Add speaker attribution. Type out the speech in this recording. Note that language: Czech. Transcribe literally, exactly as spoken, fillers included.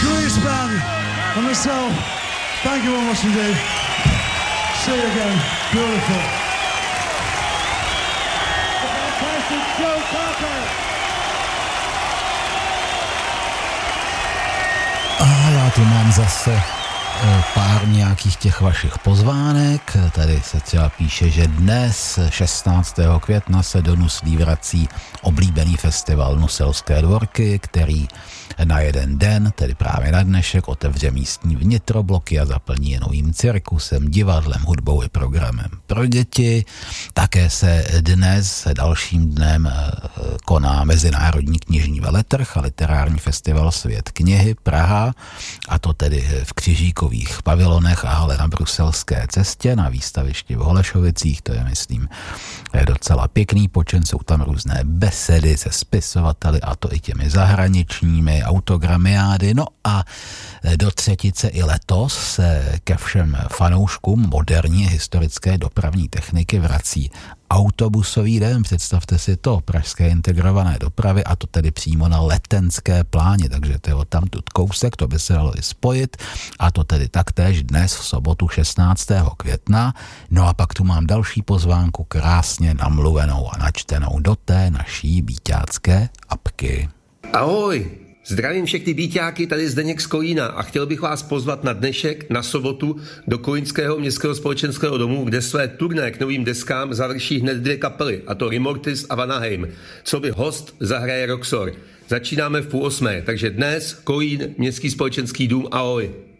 Speaker 1: Grease Band, and myself. Thank you very much indeed. See you again. Beautiful.
Speaker 2: Fantastic Joe Cocker.
Speaker 3: A já tu mám zase pár nějakých těch vašich pozvánek. Tady se třeba píše, že dnes šestnáctého května se do Nuslí vrací oblíbený festival Nuselské dvorky, který na jeden den, tedy právě na dnešek, otevře místní vnitrobloky a zaplní je novým cirkusem, divadlem, hudbou i programem pro děti. Také se dnes dalším dnem koná Mezinárodní knižní veletrh a literární festival Svět knihy Praha, a to tedy v Křižíkových pavilonech a hale na Bruselské cestě na výstavišti v Holešovicích. To je, myslím, je docela pěkný počin, jsou tam různé besedy se spisovateli, a to i těmi zahraničními, autogramiády. No a do třetice i letos se ke všem fanouškům moderní historické dopravní techniky vrací autobusový den. Představte si to, pražské integrované dopravy, a to tedy přímo na Letenské pláni, takže to je odtamtud kousek, to by se dalo i spojit, a to tedy taktéž dnes v sobotu šestnáctého května. No a pak tu mám další pozvánku, krásně namluvenou a načtenou do té naší bíťácké apky.
Speaker 4: Ahoj! Zdravím všechny bíťáky, tady Zdeněk z Kolína a chtěl bych vás pozvat na dnešek, na sobotu, do Kolínského městského společenského domu, kde své turné k novým deskám završí hned dvě kapely, a to Remortis a Vanaheim. Co by host zahraje Roxor. Začínáme v půl osmé, takže dnes Kolín, Městský společenský dům, ahoj.